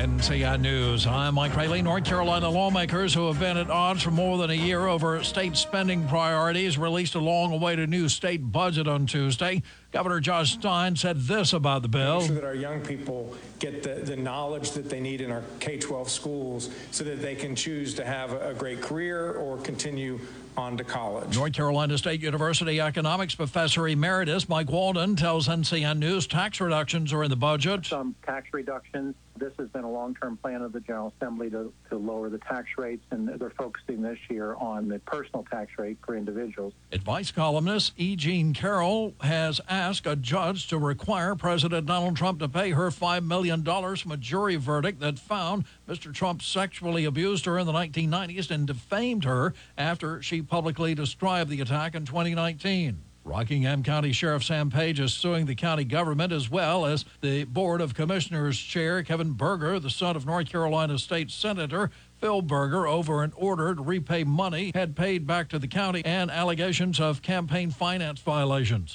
NCI News. I'm Mike Rayleigh. North Carolina lawmakers who have been at odds for more than a year over state spending priorities released a long-awaited new state budget on Tuesday. Governor Josh Stein said this about the bill. Make sure that our young people get the knowledge that they need in our K-12 schools so that they can choose to have a great career or continue on to college. North Carolina State University economics professor emeritus Mike Walden tells NCN News tax reductions are in the budget. Some tax reductions. This has been a long-term plan of the General Assembly to lower the tax rates, and they're focusing this year on the personal tax rate for individuals. Advice columnist E. Jean Carroll has asked a judge to require President Donald Trump to pay her $5 million from a jury verdict that found Mr. Trump sexually abused her in the 1990s and defamed her after she publicly described the attack in 2019. Rockingham County Sheriff Sam Page is suing the county government as well as the Board of Commissioners Chair Kevin Berger, the son of North Carolina State Senator Phil Berger, over an order to repay money had paid back to the county and allegations of campaign finance violations.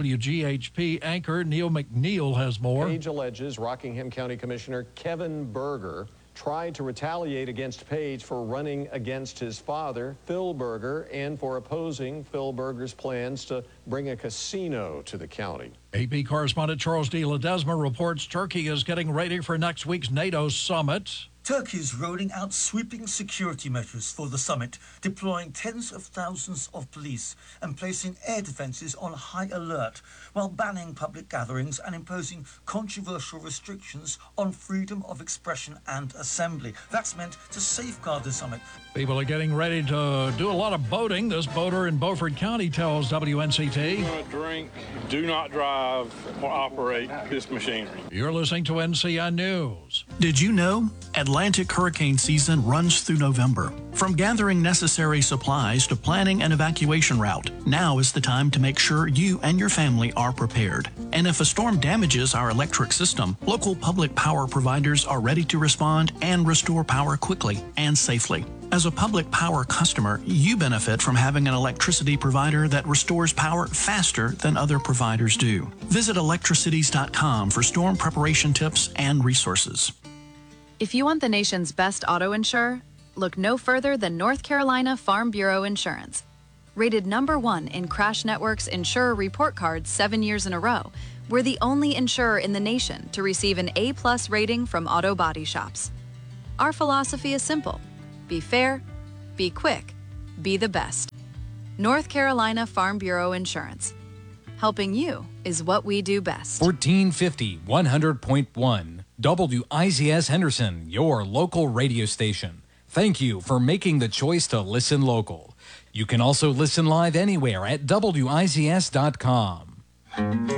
WGHP anchor Neil McNeil has more. Page alleges Rockingham County Commissioner Kevin Berger tried to retaliate against Page for running against his father, Phil Berger, and for opposing Phil Berger's plans to bring a casino to the county. AP correspondent Charles D. Ledesma reports Turkey is getting ready for next week's NATO summit. Turkey is rolling out sweeping security measures for the summit, deploying tens of thousands of police and placing air defenses on high alert, while banning public gatherings and imposing controversial restrictions on freedom of expression and assembly. That's meant to safeguard the summit. People are getting ready to do a lot of boating. This boater in Beaufort County tells WNCT. If you want to drink, do not drive or operate this machinery. You're listening to NCI News. Did you know Atlantic hurricane season runs through November? From gathering necessary supplies to planning an evacuation route, now is the time to make sure you and your family are prepared. And if a storm damages our electric system, local public power providers are ready to respond and restore power quickly and safely. As a public power customer, you benefit from having an electricity provider that restores power faster than other providers do. Visit electricities.com for storm preparation tips and resources. If you want the nation's best auto insurer, look no further than North Carolina Farm Bureau Insurance. Rated #1 in Crash Network's Insurer Report Card 7 years in a row, we're the only insurer in the nation to receive an A+ rating from auto body shops. Our philosophy is simple. Be fair, be quick, be the best. North Carolina Farm Bureau Insurance. Helping you is what we do best. 1450 100.1 WIZS Henderson, your local radio station. Thank you for making the choice to listen local. You can also listen live anywhere at WIZS.com.